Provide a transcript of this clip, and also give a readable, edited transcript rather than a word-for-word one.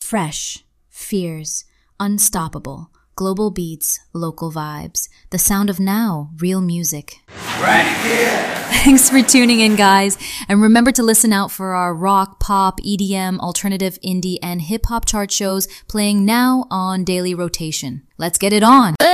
Fresh, fierce, unstoppable, global beats, local vibes. The sound of now, real music. Right here. Thanks for tuning in, guys. And remember to listen out for our rock, pop, EDM, alternative, indie, and hip-hop chart shows playing now on daily rotation. Let's get it on.